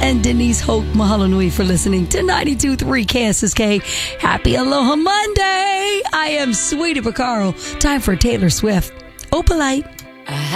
and Denise Hoke. Mahalo nui for listening to 92.3 KSSK. Happy Aloha Monday. I am Sweetie Picaro. Time for Taylor Swift. Opalite.